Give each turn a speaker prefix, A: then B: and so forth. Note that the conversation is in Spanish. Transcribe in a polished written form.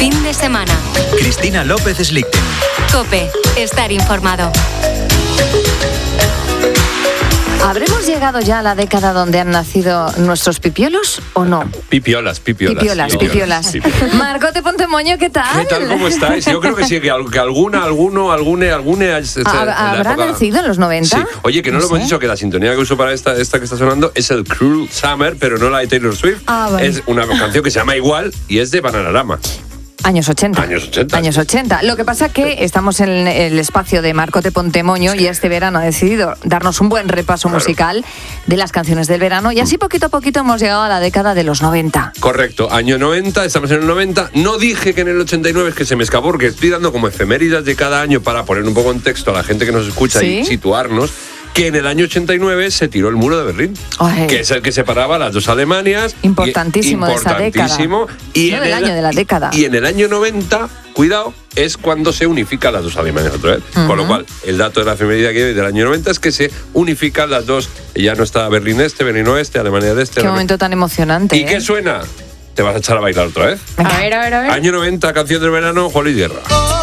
A: Fin de semana.
B: Cristina López Slichten.
A: COPE. Estar informado.
C: ¿Habremos llegado ya a la década donde han nacido nuestros pipiolos o no?
D: Pipiolas.
C: Pipiolas. Marcote Pontemoño, ¿qué tal?
D: ¿Qué tal? ¿Cómo estáis? Yo creo que sí, que alguna.
C: ¿Habrá nacido en los 90?
D: Sí. Oye, que no lo hemos dicho, que la sintonía que uso para esta que está sonando es el Cruel Summer, pero no la de Taylor Swift.
C: Vale.
D: Es una canción que se llama igual y es de Bananarama.
C: Años 80.
D: Años 80.
C: Lo que pasa es que estamos en el espacio de Marcote Pontemoño y este verano ha decidido darnos un buen repaso musical de las canciones del verano y así poquito a poquito hemos llegado a la década de los 90.
D: Correcto, año 90, estamos en el 90. No dije que en el 89, es que se me escapó porque estoy dando como efemérides de cada año para poner un poco en texto a la gente que nos escucha y situarnos. Que en el año 89 se tiró el muro de Berlín, que es el que separaba las dos Alemanias.
C: Importantísimo de esa década.
D: Y
C: no del año, de la década.
D: Y en el año 90, cuidado, es cuando se unifican las dos Alemanias otra vez. Con lo cual, el dato de la efeméride que hay del año 90 es que se unifican las dos. Ya no está Berlín Este, Berlín Oeste, Alemania del Este.
C: Qué momento tan emocionante.
D: ¿Y qué suena? Te vas a echar a bailar otra vez.
C: A ver.
D: Año 90, canción del verano, Juan Luis Guerra.